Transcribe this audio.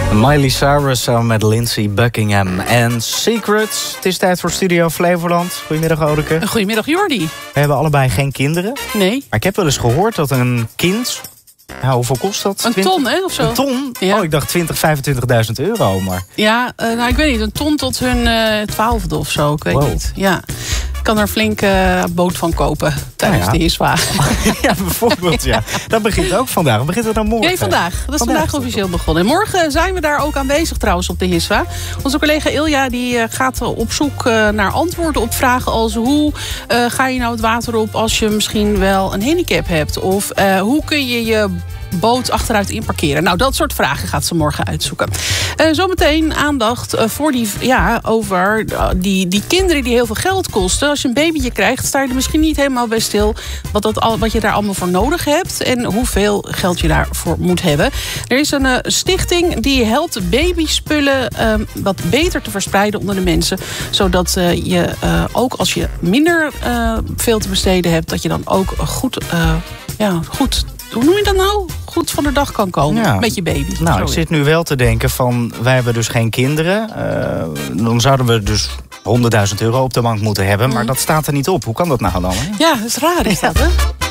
Miley Cyrus samen met Lindsey Buckingham en Secrets. Het is tijd voor Studio Flevoland. Goedemiddag, Odeke. Goedemiddag, Jordi. We hebben allebei geen kinderen. Nee. Maar ik heb wel eens gehoord dat een kind... Nou, hoeveel kost dat? Een ton, hè, of zo? Een ton? Ja. Oh, ik dacht 20.000, 25.000 euro, maar... Ja, nou, ik weet niet. Een ton tot hun 12e of zo. Ik weet niet. Ja. Ik kan er een flinke boot van kopen tijdens de ISWA. Ja, bijvoorbeeld, ja. Dat begint ook vandaag. Begint het dan morgen? Nee, vandaag. Dat is vandaag officieel begonnen. En morgen zijn we daar ook aanwezig trouwens op de HISWA. Onze collega Ilja die gaat op zoek naar antwoorden op vragen als... hoe ga je nou het water op als je misschien wel een handicap hebt? Of hoe kun je je boot achteruit inparkeren? Nou, dat soort vragen gaat ze morgen uitzoeken. Zometeen aandacht voor over die kinderen die heel veel geld kosten. Als je een babytje krijgt, sta je er misschien niet helemaal bij stil wat je daar allemaal voor nodig hebt en hoeveel geld je daarvoor moet hebben. Er is een stichting die helpt babyspullen wat beter te verspreiden onder de mensen, zodat je ook als je minder veel te besteden hebt, dat je dan ook goed, hoe noem je dat nou? Goed van de dag kan komen met je baby. Nou, ik zit nu wel te denken van... wij hebben dus geen kinderen. Dan zouden we dus 100.000 euro op de bank moeten hebben. Maar dat staat er niet op. Hoe kan dat nou dan? Hè? Ja, dat is raar is dat, hè?